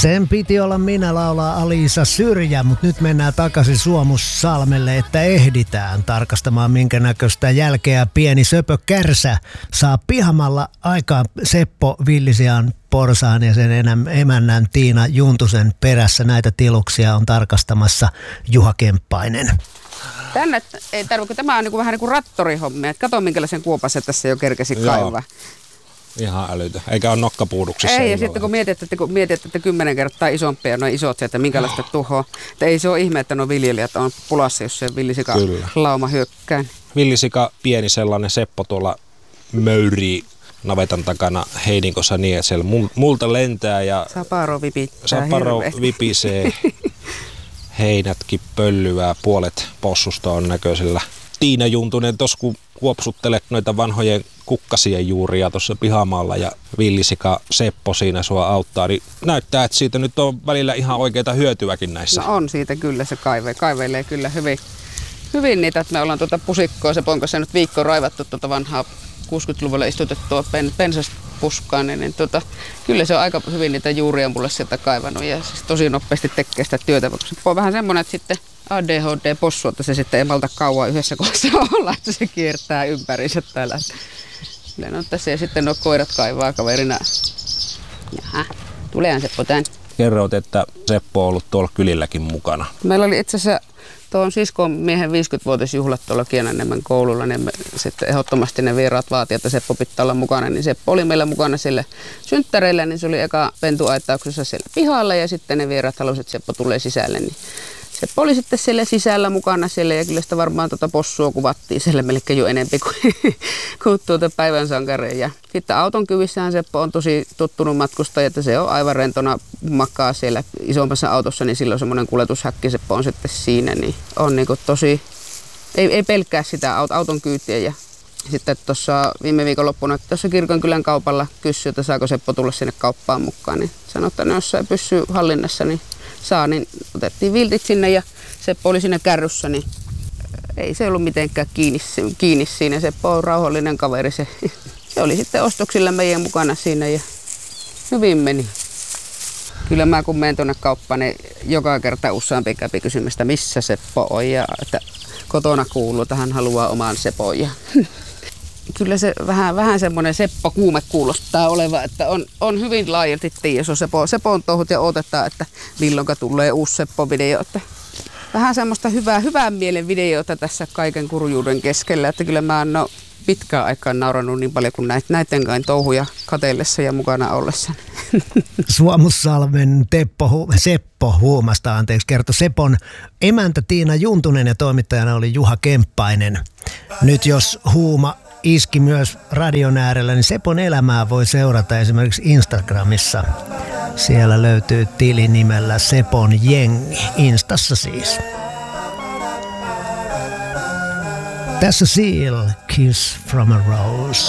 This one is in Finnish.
Sen piti olla minä, laulaa Alisa Syrjä, mutta nyt mennään takaisin Suomussalmelle, että ehditään tarkastamaan minkä näköistä jälkeä pieni söpö kärsä saa pihamalla aikaan Seppo Villisian Porsaan ja sen emännän Tiina Juntusen perässä. Näitä tiluksia on tarkastamassa Juha Kemppainen. Tänne ei tarvitse, tämä on vähän niin kuin rattorihommia. Kato minkälaisen kuopasen tässä jo kerkesi kaivaa. Ihan älytö. Eikä ole nokkapuuduksessa. Ei, ja sitten kun mietit, että 10 kertaa isompia noin isot sieltä, minkälaista tuhoa. Että ei se ole ihme, että nuo viljelijät on pulassa, jos se villisika lauma hyökkää. Villisika, pieni sellainen Seppo tuolla möyrii navetan takana heidinkossa niin, että siellä multa lentää ja Saparo vipisee. Heinätkin pöllyää, puolet possusta on näköisellä. Tiina Juntunen tuossa kun kuopsuttelet noita vanhojen kukkasien juuria tuossa pihamaalla ja villisika Seppo siinä sua auttaa, niin näyttää, että siitä nyt on välillä ihan oikeita hyötyäkin näissä. No on siitä kyllä, se kaiveilee kyllä hyvin niitä, että me ollaan tuota pusikkoa Sepon kanssa nyt viikko raivattu tuota vanhaa 60-luvulla istutettua pensaspuskaa, niin kyllä se on aika hyvin niitä juuria mulle sieltä kaivannut ja siis tosi nopeasti tekee sitä työtä. Se on vähän semmoinen, että sitten ADHD-possu, että se sitten ei malta kauan yhdessä kohdassa olla, että se kiertää ympäriinsä täällä. Kyllä no tässä ja sitten nuo koirat kaivaa kaverina. Jaha, tuleehan Seppo tän. Kerroit, että Seppo on ollut tuolla kylilläkin mukana. Meillä oli itse asiassa tuon siskon miehen 50-vuotisjuhlat tuolla Kienaniemen koululla, niin sitten ehdottomasti ne vieraat vaati, että Seppo pitää olla mukana. Niin Seppo oli meillä mukana sille synttäreillä, niin se oli eka pentuaittauksessa siellä pihalla ja sitten ne vieraat halusivat, että Seppo tulee sisälle. Niin Seppo oli sitten siellä sisällä mukana siellä ja kyllä sitä varmaan possua kuvattiin siellä melkein jo enempi kuin päivän sankareen. Ja sitten auton kyvissähän Seppo on tosi tottunut matkustaja, että se on aivan rentona makaa siellä isommassa autossa, niin silloin semmoinen kuljetushäkki Seppo on sitten siinä, niin on niin tosi, ei pelkää sitä auton kyytiä. Ja sitten tuossa viime viikonloppuna tuossa Kirkonkylän kaupalla kysyi, että saako Seppo tulla sinne kauppaan mukaan, niin sanoi, että jos se pysyy hallinnassa, niin saa, niin otettiin viltit sinne ja Seppo oli siinä kärryssä, niin ei se ollut mitenkään kiinni siinä. Seppo on rauhallinen kaveri, se oli sitten ostoksilla meidän mukana siinä ja hyvin meni. Kyllä mä kun menen tuonne kauppaan, niin joka kerta useampi kävi kysymästä, missä Seppo on ja että kotona kuuluu, että hän haluaa oman Sepon. Ja kyllä se vähän semmoinen Seppo-kuume kuulostaa oleva, että on hyvin laajalti tieso Sepon touhut ja odotetaan, että milloinka tulee uusi Seppo-video. Että vähän semmoista hyvän mielen videota tässä kaiken kurjuuden keskellä, että kyllä mä en ole pitkään aikaan naurannut niin paljon kuin näiden touhuja katsellessa ja mukana ollessa. Suomussalmen Seppo Huomasta, kertoi Sepon emäntä Tiina Juntunen ja toimittajana oli Juha Kemppainen. Nyt jos huuma iski myös radion äärellä, niin Sepon elämää voi seurata esimerkiksi Instagramissa. Siellä löytyy tili nimellä Sepon jengi, Instassa siis. Tässä Seal, Kiss from a Rose.